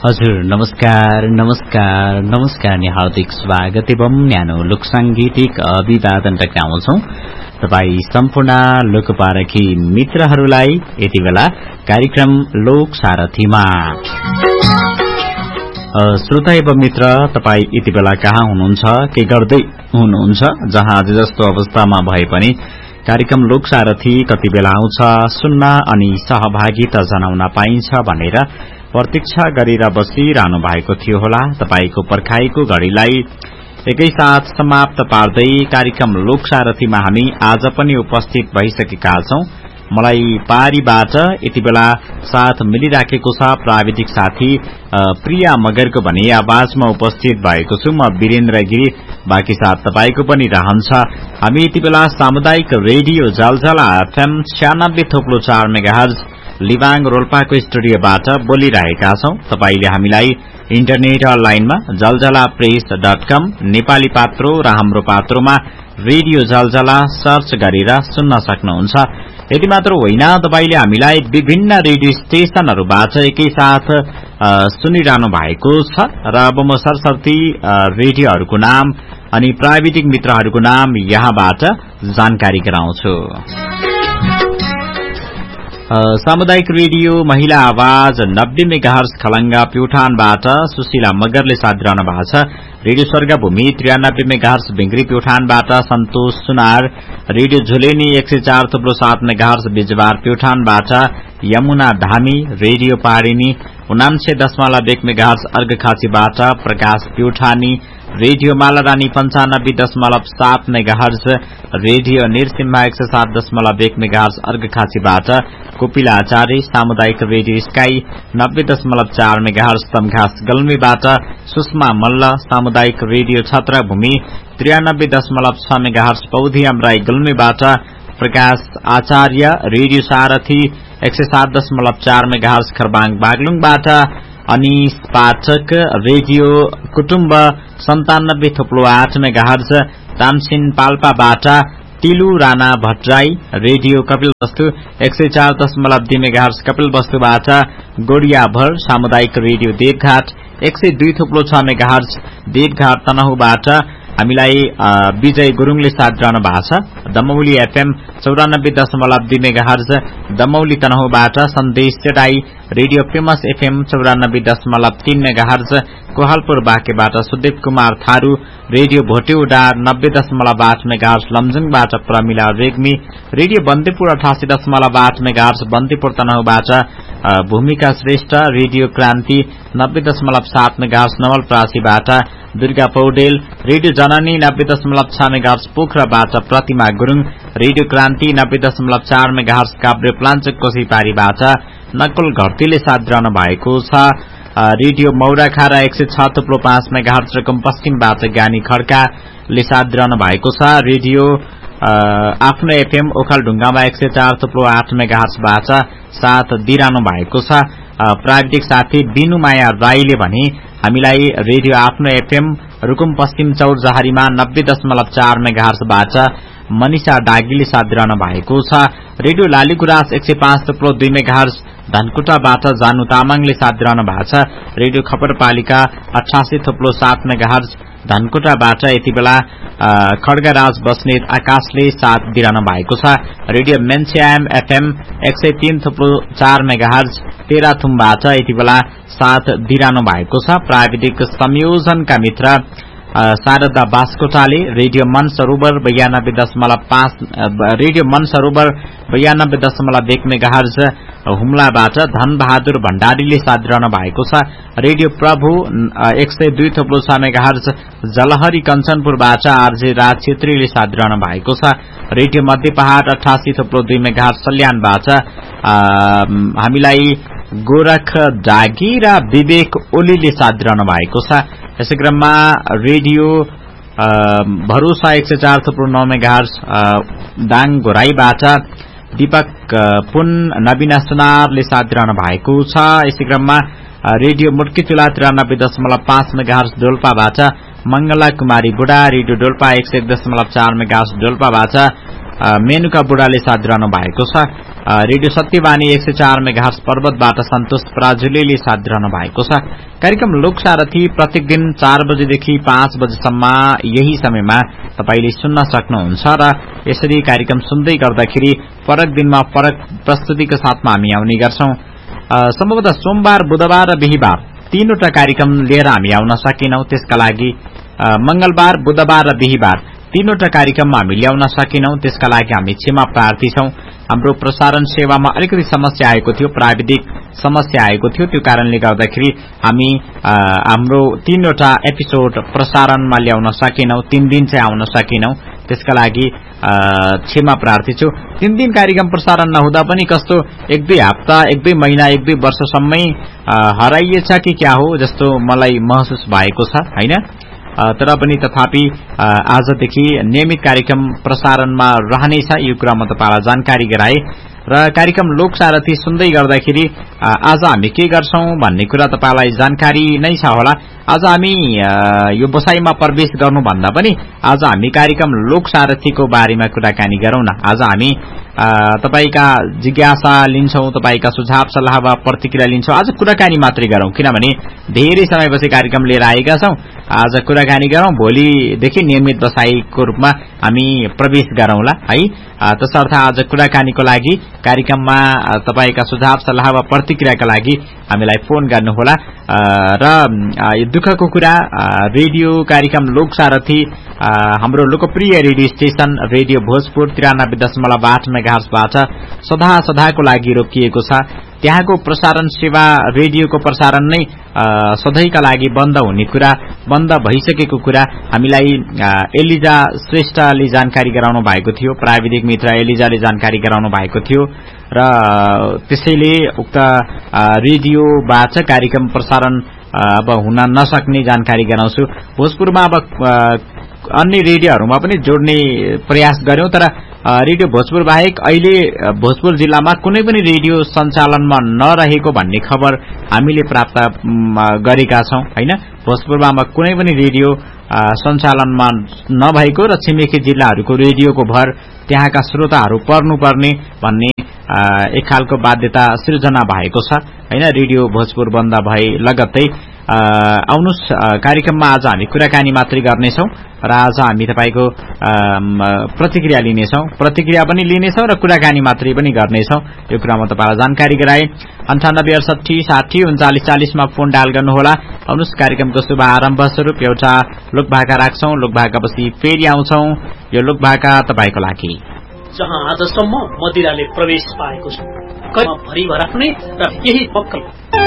हजुर नमस्कार नमस्कार नमस्कार नि हार्दिक स्वागत एवं न्यानो लोकसाङ्गीतिक अभिवादन टक्राउँछौं तपाई सम्पूर्ण लोकपारखी मित्रहरूलाई यति बेला कार्यक्रम लोक सारथीमा। श्रोता एवं मित्र, तपाई यति बेला कहाँ हुनुहुन्छ, के गर्दै हुनुहुन्छ, जहाँ आज जस्तो अवस्थामा भए पनि कार्यक्रम लोक सारथी कति बेला आउँछ, सुन्न अनि सहभागिता जनाउन पाइन्छ भनेर प्रतीक्षा गरेर बसिरहनु भएको थियो होला। तपाईको पर्खाइको घड़ीलाई एकैसाथ समाप्त पार्दै कार्यक्रम लोक सारथीमा हामी आज पनि उपस्थित भइसकेका छौं। मलाई पारीबाट यति बेला साथ मिलिराखेको छ प्राविधिक साथी प्रिया मगरको भने आवाजमा उपस्थित भएको छु म वीरेन्द्र गिरी। बाँकी साथ तपाईको पनि रहन्छ। हामी यति बेला सामुदायिक रेडियो जलजला एफएम 96.4 मेगाहर्ज लिबाङ रोल्पाको स्टुडियोबाट बोलिरहेका छौं। तपाईले हामीलाई इन्टरनेट अनलाइनमा जलजलाप्रेस.com नेपाली पात्रो र हाम्रो पात्रोमा रेडियो जलजला सर्च गरेर सुन्न सक्नुहुन्छ। यति मात्र होइन, तपाईले हामीलाई विभिन्न रेडियो स्टेशनहरूबाट एकैसाथ सुनिरहनु भएको छ र अब म सरसर्ती रेडियोहरूको नाम अनि प्राविधिक मित्रहरूको नाम यहाँबाट जानकारी गराउँछु। सामुदायिक रेडियो महिला आवाज 90 मेगाहर्ज खलंगा प्युठानबाट सुशीला मगरले साथ दिइरहनु भएको छ। रेडियो स्वर्गभूमि 93 मेगाहर्ज भिंग्री प्युठानबाट सन्तोष सुनार, रेडियो झुलेनी 104.7 मेगाहर्ज बिजबार प्युठानबाट यमुना धामी, रेडियो पारिनी 79.1 मेगाहर्ज अर्घखाँचीबाट प्रकाश प्युठानी, radio मालारानी 95.7 megahertz, radio Narasimha 107.1 megahertz अर्घखाँचीबाट कोपिला आचार्य, सामुदायिक radio sky 90.4 megahertz Tamghas गल्मीबाट Sushma Malla, सामुदायिक रेडियो छत्रभूमि 93.6 मेगाहर्ज पौधी अमराई गल्मीबाट प्रकाश आचार्य, रेडियो सारथी 107.4 मेगाहर्ज खरबाङ बागलुङबाट अनिश पाठक, रेडियो कुटुम्ब 97.8 megahertz तामसिन पाल्पाबाट टिलु Rana Bhattarai, radio Kapilvastu 104.2 megahertz कपिलवस्तुबाट गोडियाभर, सामुदायिक रेडियो देवघाट 102.6 मेगाहर्ज देवघाट तनहुबाट हामीलाई विजय गुरुङले साथ दिइरहनु भएको छ। दमौली एफएम 94.2 मेगाहर्ज दमौली तनहुबाट सन्देश चेडाई, radio famous FM 94.3 megahertz Kohalpur बाँकेबाट Sudev Kumar Tharu, radio भोटेउडा 90.8 megahertz लमजुङबाट Pramila Regmi, radio Bandipur 88.8 megahertz Bandipur तनहुबाट भूमिका श्रेष्ठ, रेडियो क्रान्ति 90.7 मेगाहर्ज नवलपरासीबाट दुर्गा पौडेल, रेडियो जननी 90.6 मेगाहर्ज पोखराबाट प्रतिमा गुरुङ, रेडियो क्रान्ति 90.4 मेगाहर्ज काभ्रे प्लाञ्चोक कोसीपारीबाट नकुल घरतीले साथ दिइरहनु भएको छ। रेडियो मौराखारा 106.5 मेगाहर्ज रकम पश्चिमबाट ज्ञानी खड्काले साथ दिइरहनु भएको छ। रेडियो आफ्नो एफएम ओखलढुङ्गामा 104.8 मेगाहर्जबाट साथ दिइरहनु भएको छ। प्राविधिक साथी बिनुमाया राईले भने हामीलाई रेडियो आफ्नो एफएम रुकुम पश्चिम चौरजहारीमा 90.4 मेगाहर्जबाट मनिषा डागीले साथ दिइरहनु भएको छ। रेडियो लालीगुराँस 105.2 मेगाहर्ज धनकुटाबाट जानु तामाङले साथ दिइरहनु भएको छ। रेडियो खबरपालिका 88.7 मेगाहर्ज धनकुटाबाट यति बेला खड्गराज बस्नेत आकाशले साथ दिइरहनु भएको छ। रेडियो मेन्स्याम एफएम 103.4 मेगाहर्ज तेह्रथुमबाट यति बेला साथ दिइरहनु भएको छ। प्राविधिक संयोजनका मित्र शारदा बास्कोटाले, रेडियो मन सरोवर 92.1 मेगाहर्ज हुम्लाबाट धनबहादुर भण्डारीले साथ दिइरहनु भएको छ। रेडियो प्रभु 102.6 मेगाहर्ज जलहरी कञ्चनपुरबाट आरजे राज छेत्रीले साथ दिइरहनु भएको छ। रेडियो मध्य पहाड़ 88.2 मेगाहर्ज सल्यानबाट हामीलाई गोरख डागी र विवेक ओलीले साथ दिइरहनु भएको छ। यसै क्रममा रेडियो भरोसा 104.9 मेगाहर्ज दाङ घोराईबाट दीपक पुन नबिना सुनारले साथ दिइरहनु भएको छ। यसै क्रममा रेडियो मुट्कीचुला 93.5 मेगाहर्ज डोल्पाबाट मंगला कुमारी बुढा, रेडियो डोल्पा 101.4 मेगाहर्ज डोल्पाबाट मेनुका बुढाले साथ दिइरहनु भएको छ। रेडियो सत्यवाणी 104 मेगाहर्ज पर्वतबाट सन्तोष पराजुलीले साथ दिइरहनु भएको छ। कार्यक्रम लोकसारथी प्रत्येक दिन 4 बजेदेखि 5 बजेसम्म यही समयमा तपाईले सुन्न सक्नुहुन्छ र यसरी कार्यक्रम सुन्दै गर्दाखेरि फरक दिनमा फरक प्रस्तुतिको साथमा हामी आउने गर्छौं। सम्भवतः सोमबार, बुधबार र बिहीबार तीनवटा कार्यक्रम लिएर हामी आउन सकेनौं। त्यसका लागि मंगलबार, बुधबार र बिहीबार तीनवटा कार्यक्रममा हामी ल्याउन सकेनौं। त्यसका लागि हामी क्षमा प्रार्थी छौं। हाम्रो प्रसारण सेवामा अलिकति समस्या आएको थियो, प्राविधिक समस्या आएको थियो। त्यो कारणले गर्दाखेरि हामी हाम्रो तीनवटा एपिसोड प्रसारणमा ल्याउन सकेनौं। 3 दिन चाहिँ आउन सकेनौं। त्यसका लागि क्षमा प्रार्थी छु। 3 दिन कार्यक्रम प्रसारण नहुँदा पनि कस्तो 1-2 हप्ता, 1-2 महिना, 1-2 वर्षसम्मै हराइएछ कि क्या हो जस्तो मलाई महसुस भएको छ, हैन? तर पनि तथापि आजदेखि नियमित कार्यक्रम प्रसारणमा रहनेछ, यो कुरा म तपाईलाई जानकारी गराए। र कार्यक्रम लोकसारथी सुन्दै गर्दाखेरि आज हामी के गर्छौं भन्ने कुरा तपाईलाई जानकारी नै छ होला। आज हामी यो बसाइमा प्रवेश गर्नुभन्दा पनि आज हामी कार्यक्रम लोकसारथीको बारेमा कुराकानी गरौं न। आज हामी तपाईका जिज्ञासा लिन्छौं, तपाईका सुझाव सल्लाह वा प्रतिक्रिया लिन्छौं। आज कुराकानी मात्रै गरौं, किनभने धेरै समयपछि कार्यक्रम लिएर आएका छौं। आज कुराकानी गरौं, भोलिदेखि नियमित बसाइको रूपमा हामी प्रवेश गरौंला है। त्यसर्थ आज कुराकानीको लागि कार्यक्रममा तपाईका सुझाव सल्लाह वा प्रतिक्रियाका लागि हामीलाई फोन गर्नुहोला। र दुःखको कुरा, रेडियो कार्यक्रम लोकसारथी हाम्रो लोकप्रिय रेडियो स्टेशन रेडियो भोजपुर 93.8 मेगाहर्जबाट सदाको लागि रोकिएको छ। त्यहाँको प्रसारण सेवा, रेडियोको प्रसारण नै सधैँका लागि बन्द हुने कुरा, बन्द भइसकेको कुरा हामीलाई एलिजा श्रेष्ठले जानकारी गराउनु भएको थियो। प्राविधिक मित्र एलिजाले जानकारी गराउनु भएको थियो र त्यसैले उक्त रेडियोबाट कार्यक्रम प्रसारण अब हुन नसक्ने जानकारी गराउँछु। भोजपुरमा अब अन्य रेडियोहरूमा पनि जोड्ने प्रयास गर्यौं, तर रेडियो भोजपुर बाहेक अहिले भोजपुर जिल्लामा कुनै पनि रेडियो सञ्चालनमा नरहेको भन्ने खबर हामीले प्राप्त गरेका छौं, हैन? भोजपुरमा कुनै पनि रेडियो सञ्चालनमा नभएको र छिमेकी जिल्लाहरूको रेडियोको भर त्यहाँका श्रोताहरू पर्नुपर्ने भन्ने एक खालको बाध्यता सृजना भएको छ, हैन? रेडियो भोजपुर बन्द भए लगत्तै आउनुस् कार्यक्रममा आज हामी कुराकानी मात्रै गर्नेछौं र आज हामी तपाईको प्रतिक्रिया लिनेछौं, प्रतिक्रिया पनि लिनेछौं र कुराकानी मात्रै पनि गर्नेछौं। यो कुरा म तपाईलाई जानकारी गराए। 98 68 60 39 40 मा फोन डायल गर्नुहोला। आउनुस् कार्यक्रमको शुभ आरम्भ स्वरूप एउटा लोकभाका राख्छौं। लोकभाकापछि फेरि आउँछौं। यो लोकभाका तपाईको लागि। जहाँ आजसम्म मदिराले प्रवेश पाएको छ, कहीँ भरि भराक्ने र यही पक्का